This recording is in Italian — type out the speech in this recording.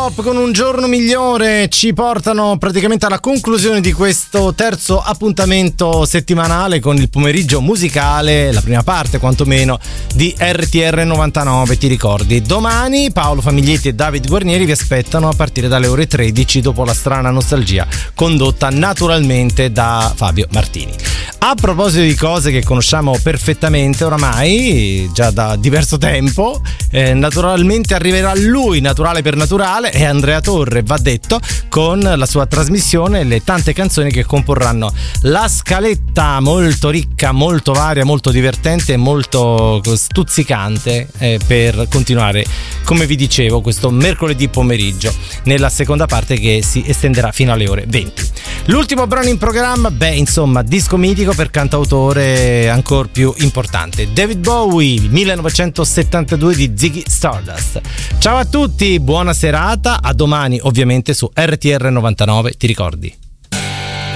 Pop con Un giorno migliore ci portano praticamente alla conclusione di questo terzo appuntamento settimanale con il pomeriggio musicale, la prima parte quantomeno di RTR 99. Ti ricordi, domani Paolo Famiglietti e David Guarnieri vi aspettano a partire dalle ore 13 dopo la strana nostalgia, condotta naturalmente da Fabio Martini. A proposito di cose che conosciamo perfettamente oramai, già da diverso tempo, naturalmente arriverà lui, naturale per naturale, è Andrea Torre, va detto, con la sua trasmissione e le tante canzoni che comporranno la scaletta molto ricca, molto varia, molto divertente e molto stuzzicante per continuare, come vi dicevo, questo mercoledì pomeriggio nella seconda parte che si estenderà fino alle ore 20. L'ultimo brano in programma, insomma, disco mitico per cantautore ancora più importante, David Bowie, 1972 di Ziggy Stardust. Ciao a tutti, buona serata, a domani ovviamente su RTR 99, ti ricordi?